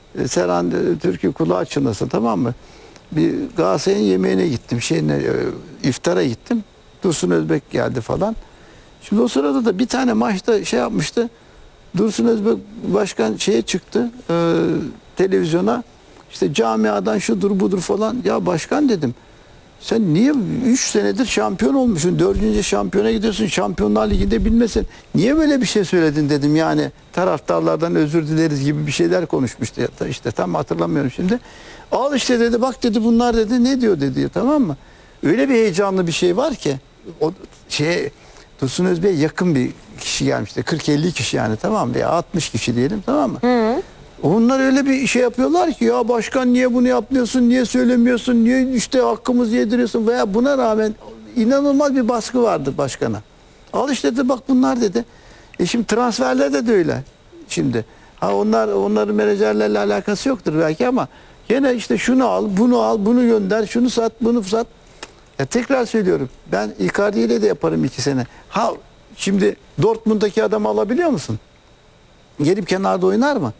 Serhan Türk'ü kulağı çınlasın, tamam mı? Bir Galatasaray'ın yemeğine gittim. İftara gittim. Dursun Özbek geldi falan. Şimdi o sırada da bir tane maçta şey yapmıştı. Dursun Özbek başkan şeye çıktı. Televizyona. İşte camiadan şudur budur falan. Ya başkan dedim. Sen niye 3 senedir şampiyon olmuşsun? 4. şampiyona gidiyorsun. Şampiyonlar Ligi'nde bilmesin. Niye böyle bir şey söyledin dedim. Yani taraftarlardan özür dileriz gibi bir şeyler konuşmuştu. Ya işte tam hatırlamıyorum şimdi. Al işte dedi, bak dedi, bunlar dedi ne diyor dedi, tamam mı? Öyle bir heyecanlı bir şey var ki o Dursun Özbek'e yakın bir kişi gelmişti. 40-50 kişi yani, tamam mı? Ya 60 kişi diyelim, tamam mı? Hı. Onlar öyle bir şey yapıyorlar ki, ya başkan niye bunu yapmıyorsun, niye söylemiyorsun, niye işte hakkımızı yediriyorsun, veya buna rağmen inanılmaz bir baskı vardı başkana. Al işte dedi, bak bunlar dedi. Şimdi transferlerde de öyle şimdi. Onların menajerlerle alakası yoktur belki ama gene işte şunu al, bunu gönder, şunu sat, bunu sat. Ya tekrar söylüyorum, ben Icardi ile de yaparım 2 sene. Şimdi Dortmund'daki adamı alabiliyor musun? Gelip kenarda oynar mı?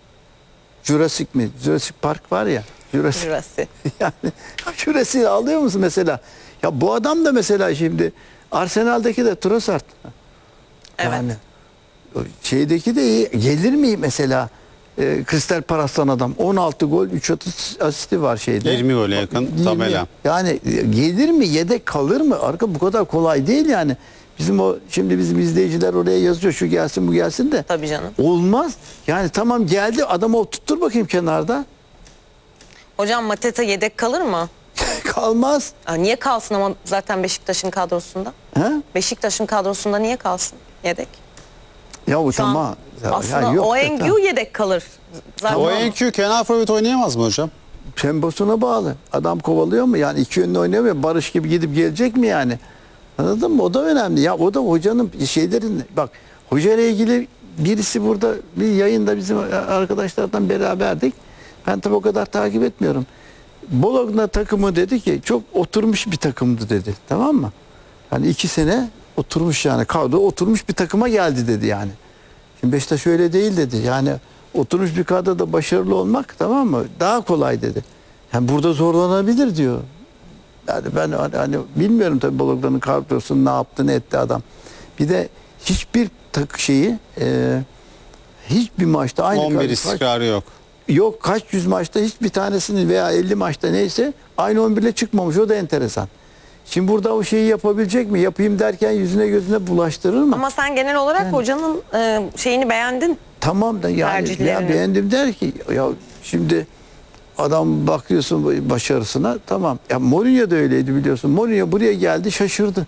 Jurassic mi? Jurassic Park var ya. Jurassic. Yani Jurassic'i alıyor musun mesela? Ya bu adam da mesela şimdi Arsenal'deki de Trossard. Evet. Yani şeydeki de iyi. Gelir mi mesela Crystal Palace'tan adam? 16 gol, 3 asisti var şeyde. 20 gole yakın 20. tabela. Yani gelir mi? Yedek kalır mı? Bu kadar kolay değil yani. Şimdi bizim izleyiciler oraya yazıyor, şu gelsin bu gelsin de. Tabii canım. Olmaz. Yani tamam, geldi, adamı oturttur bakayım kenarda. Hocam Mateta yedek kalır mı? Kalmaz. Niye kalsın ama zaten Beşiktaş'ın kadrosunda? He? Beşiktaş'ın kadrosunda niye kalsın yedek? Ya o Şu an tamam. aslında Oengü yedek kalır. Zaten Oengü kenar forvet oynayamaz mı hocam? Temposuna bağlı. Adam kovalıyor mu? Yani iki yönlü oynayamıyor mu? Barış gibi gidip gelecek mi yani? Anladın mı? O da önemli. Ya o da hocanın şeylerin, bak hoca ile ilgili birisi burada bir yayında bizim arkadaşlardan beraberdik. Ben tabii o kadar takip etmiyorum. Bologna takımı dedi ki çok oturmuş bir takımdı dedi. Tamam mı? Yani 2 sene oturmuş, yani kadro oturmuş bir takıma geldi dedi yani. Şimdi Beşiktaş öyle değil dedi. Yani oturmuş bir kadroda başarılı olmak, tamam mı, daha kolay dedi. Yani burada zorlanabilir diyor. Yani ben hani bilmiyorum tabii Bologna'nın kadrosunu ne yaptı ne etti adam. Bir de hiçbir hiçbir maçta aynı 11 istikrarı yok. Yok, kaç yüz maçta hiçbir tanesini veya 50 maçta neyse aynı 11 ile çıkmamış. O da enteresan. Şimdi burada o şeyi yapabilecek mi? Yapayım derken yüzüne gözüne bulaştırır mı? ama sen genel olarak hocanın şeyini beğendin. Tamam da yani ya beğendim der ki, ya şimdi adam bakıyorsun başarısına, tamam. Ya Mourinho da öyleydi biliyorsun. Mourinho buraya geldi, şaşırdı.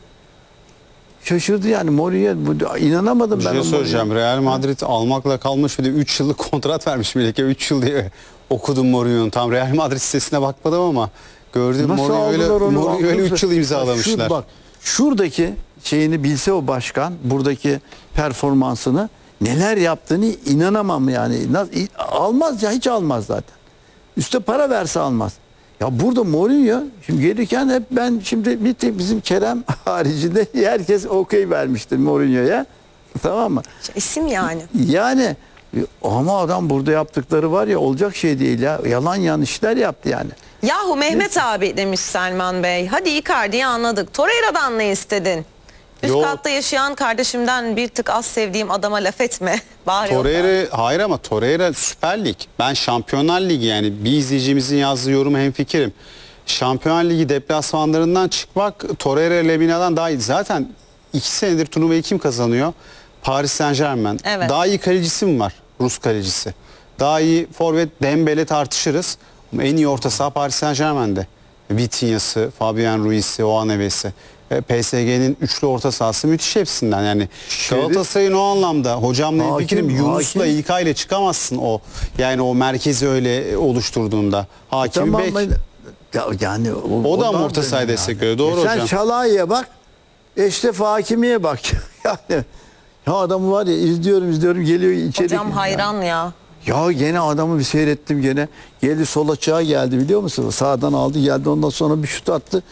Şaşırdı yani Mourinho, inanamadım ben. Bir şey söyleyeceğim. Real Madrid almakla kalmış, bir de 3 yıllık kontrat vermiş Melike. 3 yıl diye okudum Mourinho'nun. Tam Real Madrid sitesine bakmadım ama gördüm, Mourinho öyle 3 yıl imzalamışlar. Bak şuradaki şeyini bilse o başkan, buradaki performansını, neler yaptığını inanamam yani. Almaz ya, hiç almaz zaten. Üste para verse almaz. Ya burada Mourinho şimdi gelirken hep ben şimdi bir tek bizim Kerem haricinde herkes okey vermiştir Mourinho'ya. Tamam mı? İsim yani. Yani ama adam burada yaptıkları var ya, olacak şey değil ya. Yalan yanlışlar yaptı yani. Yahu Mehmet abi demiş Selman Bey. Hadi Icardi'yi anladık. Torreira'dan ne istedin? Üst katta yaşayan kardeşimden bir tık az sevdiğim adama laf etme. Torreira, hayır ama Torreira Süper Lig. Ben Şampiyonlar Ligi, yani bir izleyicimizin yazdığı yorumu hemfikirim. Şampiyonlar Ligi deplasmanlarından çıkmak Torreira Lemina'dan daha iyi. Zaten 2 senedir turnuvayı kim kazanıyor? Paris Saint-Germain. Evet. Daha iyi kalecisi mi var? Rus kalecisi. Daha iyi forvet Dembele tartışırız. Ama en iyi orta saha Paris Saint-Germain'de. Vitinha'sı, Fabian Ruiz'i, Oğan Eves'i. PSG'nin üçlü orta sahası müthiş hepsinden. Yani Galatasaray'ın o anlamda hocamla fikrim, Yunus'la İlkay ile çıkamazsın o. Yani o merkezi öyle oluşturduğunda. Hakimi bek. Yani o da mı orta sahaya destek veriyor? Doğru hocam. Sen Şalai'ye bak. Eşref Hakimi'ye bak. Yani ya adamı var ya, izliyorum geliyor içeri. Hocam hayran ya. Ya gene adamı bir seyrettim gene. Geldi sol açığa geldi, biliyor musun? Sağdan aldı geldi, ondan sonra bir şut attı.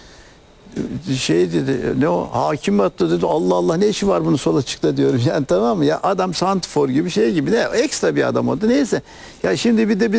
Şey dedi, ne o, hakim attı dedi, Allah Allah ne işi var bunun sol açıkta diyorum yani, tamam mı? Ya adam santrfor gibi şey gibi, ne ekstra bir adam oldu, neyse. Ya şimdi bir de